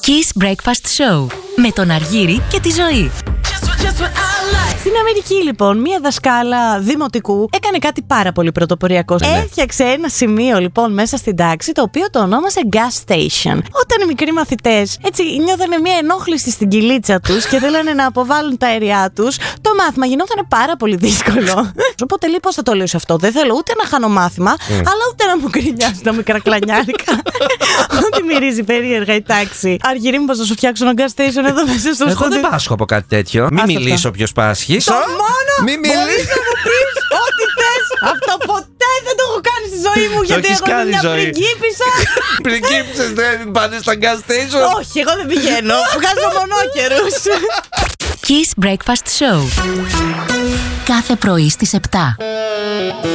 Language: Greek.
Kiss Breakfast Show με τον Αργύρη και τη Ζωή. Στην Αμερική, λοιπόν, μία δασκάλα δημοτικού έκανε κάτι πάρα πολύ πρωτοποριακό. Έφτιαξε ένα σημείο, λοιπόν, μέσα στην τάξη, το οποίο το ονόμασε gas station. Όταν οι μικροί μαθητές έτσι νιώθανε μία ενόχληση στην κοιλίτσα τους και θέλανε να αποβάλουν τα αέρια τους, το μάθημα γινόταν πάρα πολύ δύσκολο. Οπότε λέει, πώς θα το λέω σε αυτό? Δεν θέλω ούτε να χάνω μάθημα, αλλά ούτε να μου γκρινιάζουν τα μικρά κλανιάρικα. Ότι μυρίζει περίεργα η τάξη. Αργυρί μου, πώς θα σου φτιάξω ένα gas station εδώ μέσα στο σχολείο? Εγώ δεν πάσχω από κάτι τέτοιο. Μην μιλήσω ποιος πάσχει. Το μόνο Μην μπορείς να μου πεις ό,τι θες. Αυτό ποτέ δεν το έχω κάνει στη ζωή μου. Γιατί εγώ είμαι μια πριγκίπισσα. Πριγκίπισσες δεν πάνε στα gas station? Όχι, εγώ δεν πηγαίνω. Βγάζω μονόκερους. Kiss Breakfast Show. Κάθε πρωί στις 7.